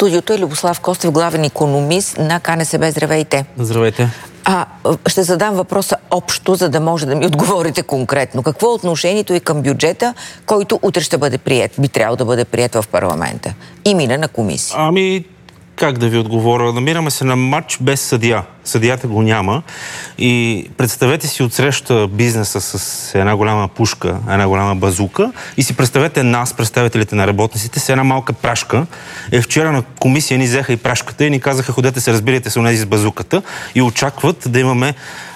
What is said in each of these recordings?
студиото е Любослав Костев, главен икономист на КНСБ. Здравейте! Здравейте! Ще задам въпроса общо, за да може да ми отговорите конкретно. Какво е отношението и към бюджета, който утре ще бъде приет? Би трябвало да бъде приет в парламента и мине на комисия. Как да ви отговоря? Намираме се на матч без съдия. Съдията го няма. И представете си отсреща бизнеса с една голяма пушка, една голяма базука и си представете нас, представителите на работниците, с една малка прашка. Вчера на комисия ни взеха и прашката и ни казаха: ходете се разбирайте с онези с базуката, и очакват да имаме,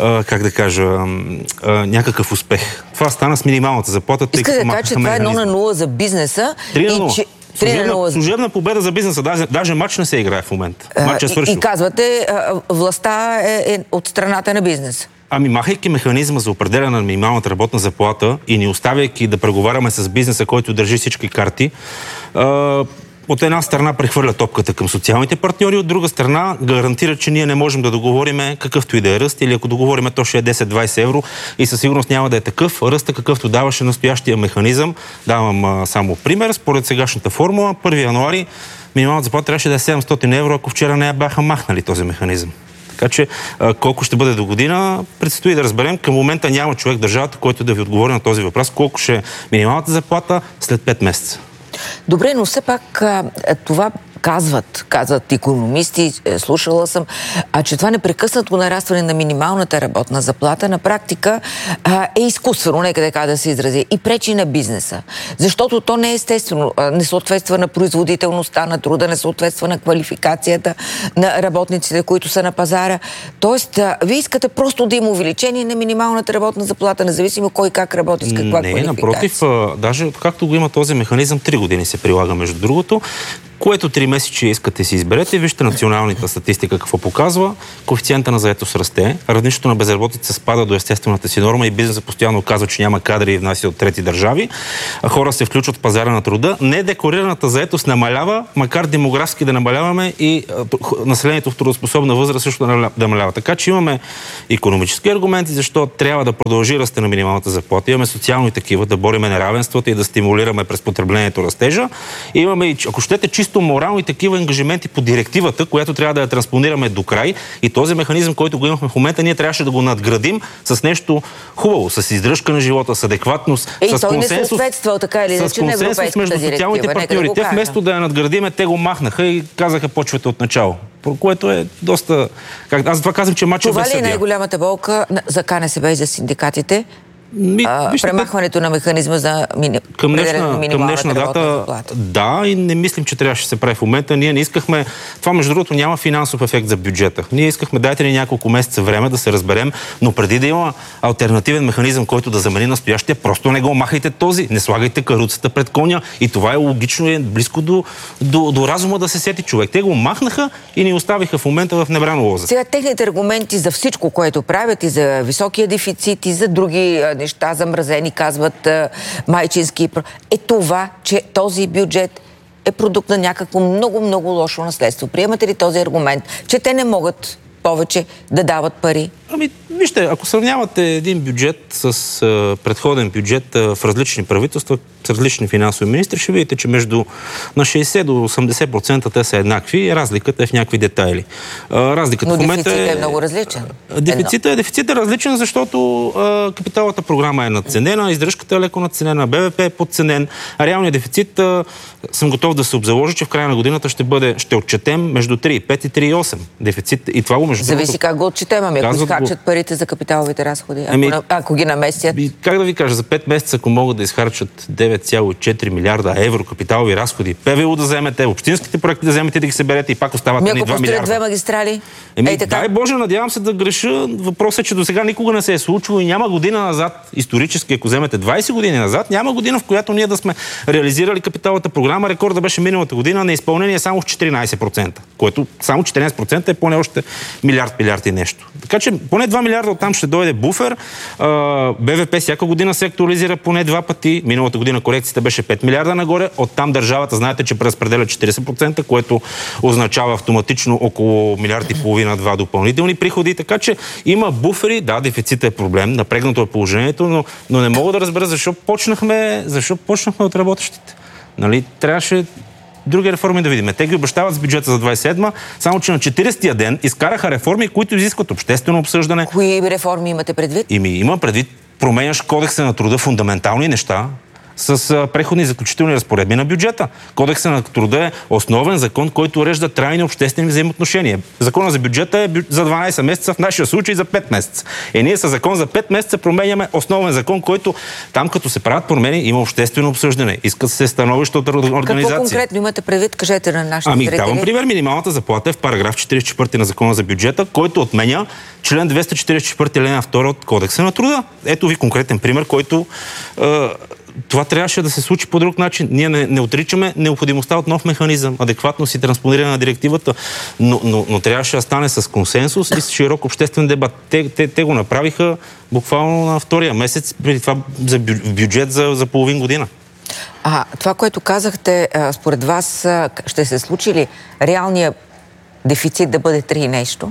някакъв успех. Това стана с минималната заплата. Искате да кажа, че това е 1-0 за бизнеса 3-0. Служебна победа за бизнеса. Даже матч не се играе в момента. Матч е свършил. И казвате, властта е от страната на бизнеса. Махайки механизма за определяне на минималната работна заплата и ни оставяйки да преговаряме с бизнеса, който държи всички карти, от една страна прехвърля топката към социалните партньори, от друга страна гарантира, че ние не можем да договориме какъвто и да е ръст, или ако договориме, то ще е 10-20 евро и със сигурност няма да е такъв ръста, какъвто даваше настоящия механизъм. Давам само пример. Според сегашната формула, 1 януари минималната заплата трябваше да е 700 евро, ако вчера не я бяха махнали този механизъм. Така че колко ще бъде до година, предстои да разберем. Към момента няма човек в държавата, който да ви отговори на този въпрос. Колко ще е минималната заплата след 5 месеца. Добре, но все пак това казват икономисти, слушала съм, че това непрекъснато нарастване на минималната работна заплата на практика е изкуствено, нека така да се изрази, и пречи на бизнеса. Защото то не е естествено, не съответства на производителността на труда, не съответства на квалификацията на работниците, които са на пазара. Тоест, вие искате просто да има увеличение на минималната работна заплата, независимо кой как работи, с каква квалификация. Напротив, даже както го има този механизъм, 3 години се прилага, между другото. Което 3 месече искате си изберете. Вижте националната статистика какво показва. Коефициента на заетост расте, равнището на безработица спада до естествената си норма и бизнесът постоянно казва, че няма кадри и внася от трети държави. Хора се включват в пазара на труда. Недекларираната заетост намалява, макар демографски да намаляваме, и населението в трудоспособна възраст също да намалява. Така че имаме икономически аргументи, защо трябва да продължи ръста на минималната заплата. Имаме социални такива, да бориме неравенствата и да стимулираме през потреблението растежа. И имаме и, ако щете, чисто морални такива ангажименти по директивата, която трябва да я транспонираме до край, и този механизъм, който го имахме в момента, ние трябваше да го надградим с нещо хубаво, с издръжка на живота, с адекватност, с той консенсус, не съответства, така или иначе, на европейската между социалните партньори. Те вместо да я надградиме, те го махнаха и казаха: почвате от начало. Което е доста... Аз това казвам, че матчът без съдия. Това ли е най-голямата болка за КНСБ и за синдикатите? Премахването на механизма за към днешна дата, да, и не мислим, че трябваше да се прави в момента. Ние не искахме... Това, между другото, няма финансов ефект за бюджета. Ние искахме, дайте ни няколко месеца време да се разберем, но преди да има алтернативен механизъм, който да замени настоящия, просто не го махайте този. Не слагайте каруцата пред коня. И това е логично и близко до разума да се сети човек. Те го махнаха и ни оставиха в момента в небрано лоза. Сега техните аргументи за всичко, което правят, и за високия дефицит, и за други неща замразени, казват майчински, е това, че този бюджет е продукт на някакво много лошо наследство. Приемате ли този аргумент, че те не могат повече да дават пари? Вижте, ако сравнявате един бюджет с предходен бюджет в различни правителства, с различни финансови министри, ще видите, че между на 60 до 80% те са еднакви, разликата е в някакви детайли. Разликата в момента дефицитът е много различен. Дефицитът е различен, защото капиталовата програма е надценена, издръжката е леко надценена, БВП е подценен, а реалният дефицит, съм готов да се обзаложа, че в края на годината ще отчетем между 3,5 и 3,8 дефицит. И това го между другото... Зависи как го отчетем, ако изхарчат парите за капиталовите разходи, ако ги наместят. Как да ви кажа, за 5 месеца, ако могат да изхарчат 9,4 милиарда евро капиталови разходи, ПВУ да вземете, общинските проекти да вземете, да ги съберете, и пак остават ни 2 милиарда. Ако построят 2 магистрали? Дай Боже, надявам се да греша. Въпросът е, че до сега никога не се е случило и няма година назад, исторически, ако вземете 20 години назад, няма година, в която ние да сме реализирали капиталовата програма. Рекорда беше миналата година на изпълнение само в 14%, което само 14% е поне още милиард и нещо. Така че поне 2 милиарда оттам ще дойде буфер. БВП всяка година се актуализира поне 2 пъти. Миналата година корекцията беше 5 милиарда нагоре. Оттам държавата, знаете, че преразпределя 40%, което означава автоматично около 1,5 милиарда допълнителни приходи. Така че има буфери. Да, дефицитът е проблем, напрегнато е положението, но не мога да разбера защо почнахме от работещите. Трябваше други реформи да видим. Те ги обещават с бюджета за 27-ма, само че на 40-тия ден изкараха реформи, които изискват обществено обсъждане. Кои реформи имате предвид? Има предвид променяш кодекса на труда, фундаментални неща, с преходни и заключителни разпоредби на бюджета. Кодекса на труда е основен закон, който урежда трайни обществени взаимоотношения. Закона за бюджета е за 12 месеца, в нашия случай за 5 месеца. Ние със закон за 5 месеца променяме основен закон, който там като се правят промени има обществено обсъждане. Искат се становища от организации. Какво конкретно имате предвид? Кажете на нашите зрители. Давам пример. Минималната заплата е в параграф 44 на закона за бюджета, който отменя член 244 алинея 2 от Кодекса на труда. Ето ви конкретен пример, който това трябваше да се случи по друг начин. Ние не отричаме необходимостта от нов механизъм, адекватност и транспониране на директивата, но трябваше да стане с консенсус и с широк обществен дебат. Те го направиха буквално на втория месец, преди това за бюджет за половин година. Това, което казахте, според вас ще се случи ли реалният дефицит да бъде 3 нещо?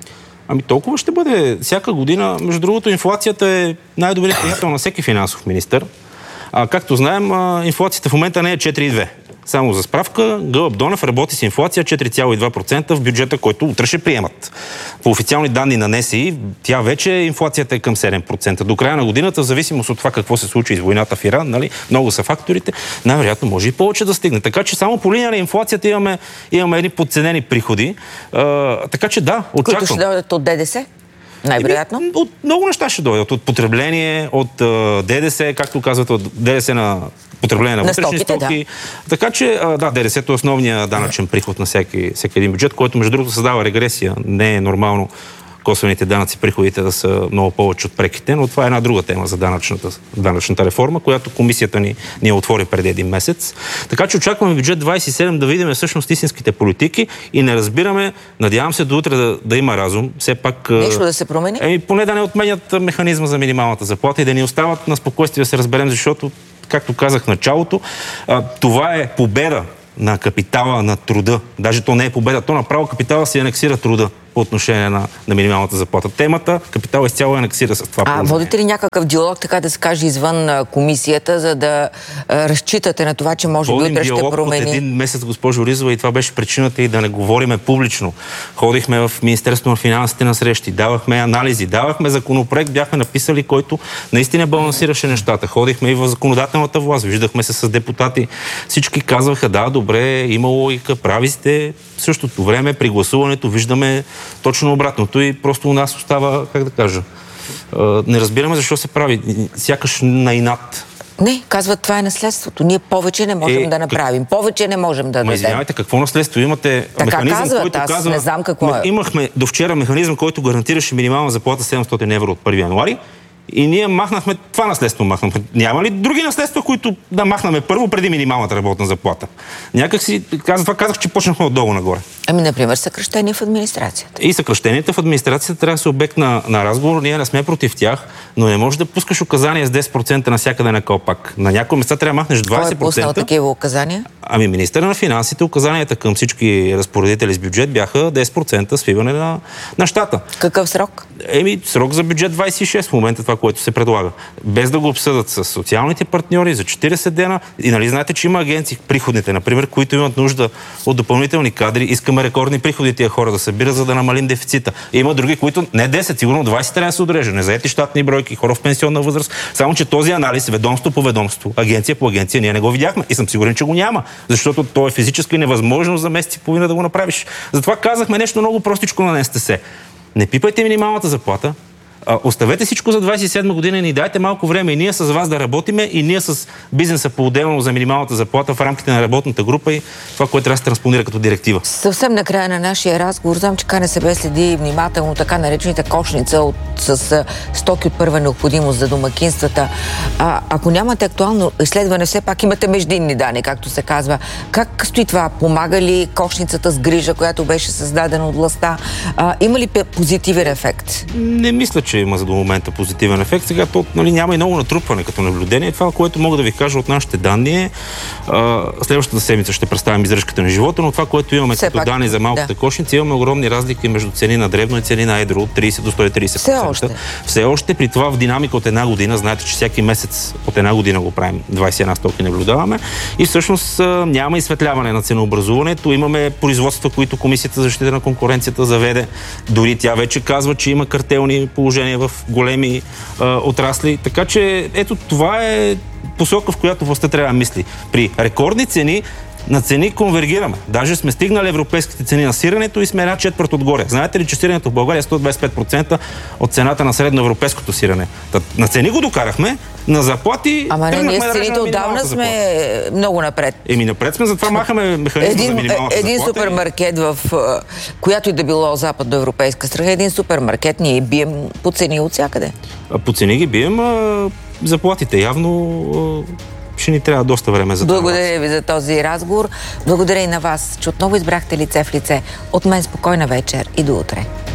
Толкова ще бъде всяка година. Между другото, инфлацията е най-добрият приятел на всеки финансов министър. Както знаем, инфлацията в момента не е 4,2. Само за справка, Гълъб Донев работи с инфлация 4,2% в бюджета, който утре ще приемат. По официални данни на НСИ, тя вече инфлацията е към 7%. До края на годината, в зависимост от това какво се случи с войната в Иран, много са факторите, най-вероятно може и повече да стигне. Така че само по линия на инфлацията имаме едни подценени приходи. Така че да, очаквам. Които ще дойдат от ДДС? Най-вероятно? От много неща ще дойдат. От потребление, от ДДС, както казват, от ДДС на потребление на вътрешни стоки. Да. Така че, ДДС-то е основният данъчен приход на всеки един бюджет, който между другото създава регресия. Не е нормално косвените данъци, приходите да са много повече от преките, но това е една друга тема за данъчната реформа, която комисията ни отвори преди един месец. Така че очакваме бюджет 27 да видим всъщност истинските политики и не разбираме, надявам се до утре да има разум. Все пак нещо да се промени? Поне да не отменят механизма за минималната заплата и да ни остават на спокойствие да се разберем, защото, както казах в началото, това е победа на капитала, на труда. Даже то не е победа, то направо капитала си анексира труда по отношение на минималната заплата. Темата капитал изцяло анексира с това положение. Водите ли някакъв диалог, така да се каже, извън комисията, за да разчитате на това, че може би утре ще промени? От един месец, госпожо Ризова, и това беше причината и да не говориме публично. Ходихме в Министерството на финансите на срещи, давахме анализи, давахме законопроект, бяхме написали, който наистина балансираше нещата. Ходихме и в законодателната власт, виждахме се с депутати. Всички казваха, да, добре, има логика, прави сте. В същото време при гласуването виждаме точно обратното и просто у нас остава, как да кажа, не разбираме защо се прави. Сякаш на инат. Не, казват, това е наследството. Ние повече не можем да направим. Повече не можем да дадем. Извинявайте, какво наследство? Имате така механизъм, казват, който казва... не знам какво е. Имахме до вчера механизъм, който гарантираше минимална заплата 700 евро от 1 януари. И ние махнахме това наследство. Няма ли други наследства, които да махнаме първо преди минималната работна заплата? Някак си, казах, че почнахме отдолу нагоре. Например, съкращения в администрацията. И съкращенията в администрацията трябва да са обект на разговор. Ние не сме против тях, но не можеш да пускаш указания с 10% навсякъде на калпак. На някои места трябва да махнеш 20%. Кой е пуснал такива указания? Министъра на финансите, указанията към всички разпоредители с бюджет бяха 10% свиване на щата. Какъв срок? Срок за бюджет 26 в момента, това, което се предлага. Без да го обсъдат с социалните партньори за 40 дена. И нали знаете, че има агенции, приходните, например, които имат нужда от допълнителни кадри. Искаме рекордни приходи тия хора да събират, за да намалим дефицита. И има други, които не 10, сигурно 20 трябва да се отрежа. Незаети щатни бройки, хора в пенсионна възраст. Само че този анализ, ведомство по ведомство, агенция по агенция, ние не го видяхме. И съм сигурен, че го няма. Защото то е физически невъзможно за месец и половина да го направиш. Затова казахме нещо много простичко на НСТС. Не пипайте минималната заплата. Оставете всичко за 27 година и ни дайте малко време и ние с вас да работиме и ние с бизнеса по-отделно за минималната заплата в рамките на работната група и това, което трябва да се транспонира като директива. Съвсем накрая на нашия разговор, знам, че КНСБ следи внимателно така наречените кошница с стоки от първа необходимост за домакинствата. Ако нямате актуално изследване, все пак имате междинни данни, както се казва. Как стои това? Помага ли кошницата с грижа, която беше създадена от властта? Има ли позитивен ефект? Не мисля, че че има до момента позитивен ефект. Сега то няма и много натрупване като наблюдение. Това, което мога да ви кажа от нашите данни е, следващата седмица ще представим издръжката на живота, но това, което имаме като данни за малките кошници, имаме огромни разлики между цени на дребно и цени на едро от 30 до 130%. Все още при това в динамика от една година, знаете, че всеки месец от една година го правим, 21 стоки наблюдаваме и всъщност няма изсветляване на ценообразуването. Имаме производства, които Комисията за защита на конкуренцията заведе. Дори тя вече казва, че има картелни положения в големи отрасли. Така че ето това е посока, в която властта трябва да мисли. При рекордни цени на цени конвергираме. Даже сме стигнали европейските цени на сиренето и сме една четвърт отгоре. Знаете ли, че сиренето в България е 125% от цената на средноевропейското сирене? На цени го докарахме, на заплати... Ама не, ние с цените отдавна сме много напред. Напред сме, затова махаме механизма за минималната заплата. Един супермаркет в която и да било западноевропейска страна, един супермаркет ние бием по цени от всякъде. По цени ги бием, заплатите явно... ще ни трябва доста време за това. Благодаря ви за този разговор. Благодаря и на вас, че отново избрахте лице в лице. От мен спокойна вечер и до утре.